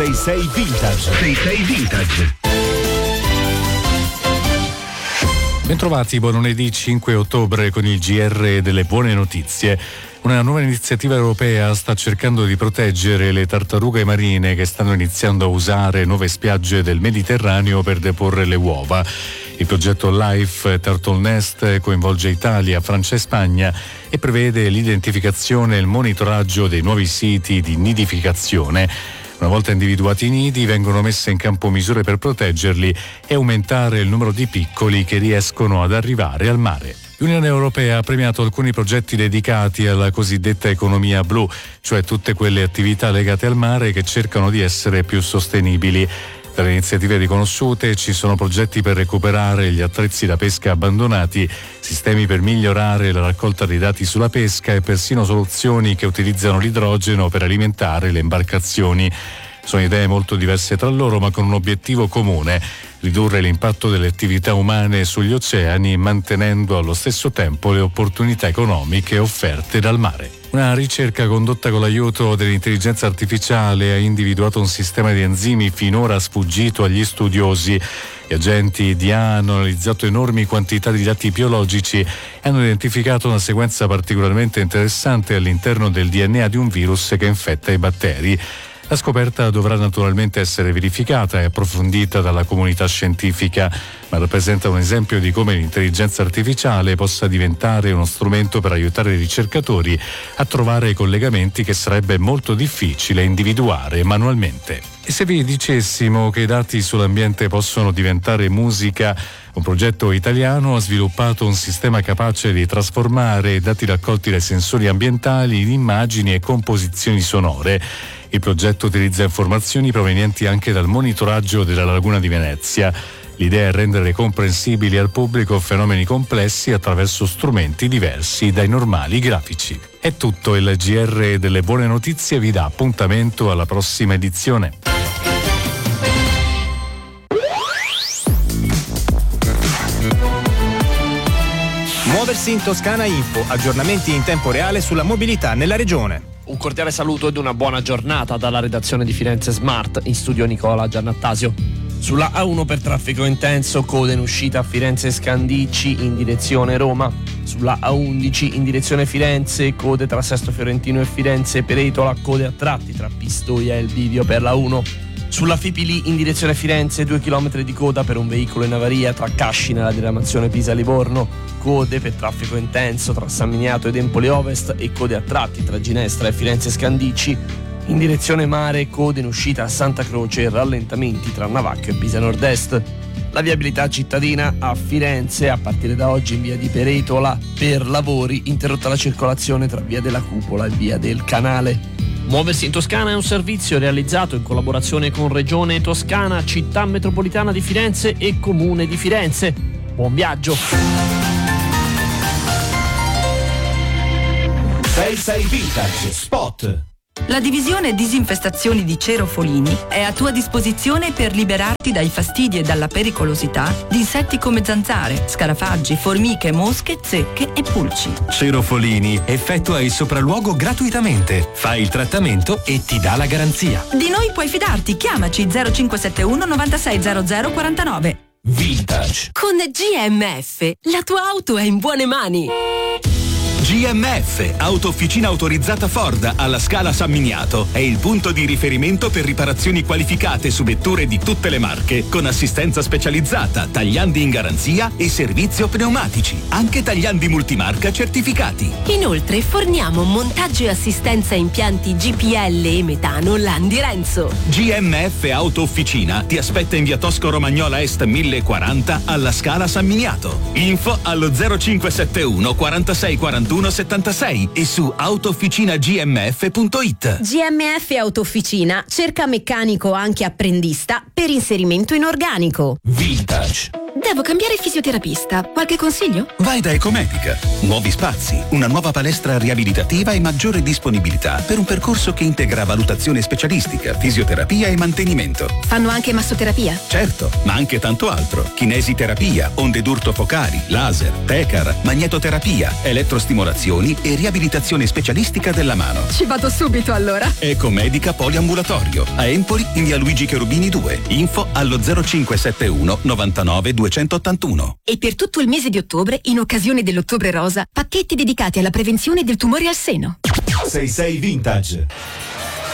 666 Vintage. 66 Vintage. Bentrovati, buon lunedì 5 ottobre con il GR delle buone notizie. Una nuova iniziativa europea sta cercando di proteggere le tartarughe marine che stanno iniziando a usare nuove spiagge del Mediterraneo per deporre le uova. Il progetto Life Turtle Nest coinvolge Italia, Francia e Spagna e prevede l'identificazione e il monitoraggio dei nuovi siti di nidificazione. Una volta individuati i nidi, vengono messe in campo misure per proteggerli e aumentare il numero di piccoli che riescono ad arrivare al mare. L'Unione Europea ha premiato alcuni progetti dedicati alla cosiddetta economia blu, cioè tutte quelle attività legate al mare che cercano di essere più sostenibili. Tra le iniziative riconosciute ci sono progetti per recuperare gli attrezzi da pesca abbandonati, sistemi per migliorare la raccolta dei dati sulla pesca e persino soluzioni che utilizzano l'idrogeno per alimentare le imbarcazioni. Sono idee molto diverse tra loro, ma con un obiettivo comune: ridurre l'impatto delle attività umane sugli oceani, mantenendo allo stesso tempo le opportunità economiche offerte dal mare. Una ricerca condotta con l'aiuto dell'intelligenza artificiale ha individuato un sistema di enzimi finora sfuggito agli studiosi. Gli agenti DIA hanno analizzato enormi quantità di dati biologici e hanno identificato una sequenza particolarmente interessante all'interno del DNA di un virus che infetta i batteri. La scoperta dovrà naturalmente essere verificata e approfondita dalla comunità scientifica, ma rappresenta un esempio di come l'intelligenza artificiale possa diventare uno strumento per aiutare i ricercatori a trovare collegamenti che sarebbe molto difficile individuare manualmente. E se vi dicessimo che i dati sull'ambiente possono diventare musica, un progetto italiano ha sviluppato un sistema capace di trasformare i dati raccolti dai sensori ambientali in immagini e composizioni sonore. Il progetto utilizza informazioni provenienti anche dal monitoraggio della laguna di Venezia. L'idea è rendere comprensibili al pubblico fenomeni complessi attraverso strumenti diversi dai normali grafici. È tutto, il GR delle buone notizie vi dà appuntamento alla prossima edizione. Muoversi in Toscana Info, aggiornamenti in tempo reale sulla mobilità nella regione. Un cordiale saluto ed una buona giornata dalla redazione di Firenze Smart, in studio Nicola Giannattasio. Sulla A1 per traffico intenso, coda in uscita a Firenze Scandicci in direzione Roma. Sulla A11 in direzione Firenze, code tra Sesto Fiorentino e Firenze Peretola, code a tratti tra Pistoia e il bivio per la 1. Sulla Fipili in direzione Firenze, 2 km di coda per un veicolo in avaria tra Casci nella diramazione Pisa-Livorno. Code per traffico intenso tra San Miniato ed Empoli Ovest e code a tratti tra Ginestra e Firenze Scandicci. In direzione mare, code in uscita a Santa Croce e rallentamenti tra Navacchio e Pisa Nord-Est. La viabilità cittadina a Firenze, a partire da oggi in via di Peretola, per lavori, interrotta la circolazione tra via della Cupola e via del Canale. Muoversi in Toscana è un servizio realizzato in collaborazione con Regione Toscana, Città Metropolitana di Firenze e Comune di Firenze. Buon viaggio! 66 Vintage Spot. La divisione disinfestazioni di Cero Folini è a tua disposizione per liberarti dai fastidi e dalla pericolosità di insetti come zanzare, scarafaggi, formiche, mosche, zecche e pulci. Cero Folini effettua il sopralluogo gratuitamente, fa il trattamento e ti dà la garanzia. Di noi puoi fidarti, chiamaci 0571 9600 49. Vintage. Con GMF la tua auto è in buone mani. GMF, auto-officina autorizzata Ford alla Scala San Miniato, è il punto di riferimento per riparazioni qualificate su vetture di tutte le marche, con assistenza specializzata, tagliandi in garanzia e servizio pneumatici, anche tagliandi multimarca certificati. Inoltre forniamo montaggio e assistenza a impianti GPL e metano Landi Renzo. GMF Auto-officina ti aspetta in via Tosco Romagnola Est 1040 alla Scala San Miniato. Info allo 0571 46 41 76 e su autofficinagmf.it. GMF Autofficina cerca meccanico anche apprendista per inserimento in organico. Vintage. Devo cambiare fisioterapista. Qualche consiglio? Vai da Ecomedica. Nuovi spazi, una nuova palestra riabilitativa e maggiore disponibilità per un percorso che integra valutazione specialistica, fisioterapia e mantenimento. Fanno anche massoterapia? Certo, ma anche tanto altro. Kinesiterapia, onde d'urto focali, laser, tecar, magnetoterapia, elettrostimolazioni e riabilitazione specialistica della mano. Ci vado subito allora. Ecomedica Poliambulatorio. A Empoli in via Luigi Cherubini 2. Info allo 0571 99 281. E per tutto il mese di ottobre, in occasione dell'Ottobre Rosa, pacchetti dedicati alla prevenzione del tumore al seno. 66 Vintage.